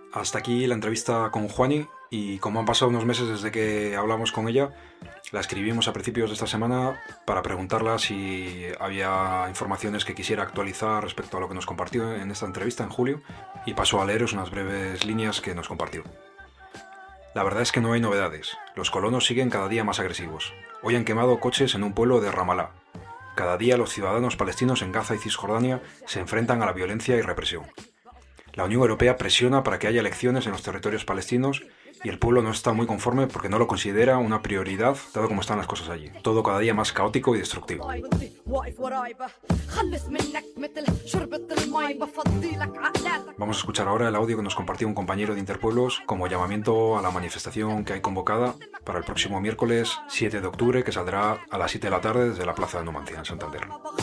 Hasta aquí la entrevista con Juani, y como han pasado unos meses desde que hablamos con ella, la escribimos a principios de esta semana para preguntarla si había informaciones que quisiera actualizar respecto a lo que nos compartió en esta entrevista en julio, y paso a leeros unas breves líneas que nos compartió. La verdad es que no hay novedades. Los colonos siguen cada día más agresivos. Hoy han quemado coches en un pueblo de Ramalá. Cada día los ciudadanos palestinos en Gaza y Cisjordania se enfrentan a la violencia y represión. La Unión Europea presiona para que haya elecciones en los territorios palestinos y el pueblo no está muy conforme porque no lo considera una prioridad, dado cómo están las cosas allí. Todo cada día más caótico y destructivo. Vamos a escuchar ahora el audio que nos compartió un compañero de Interpueblos como llamamiento a la manifestación que hay convocada para el próximo miércoles 7 de octubre, que saldrá a las 7 de la tarde desde la Plaza de Numancia, en Santander.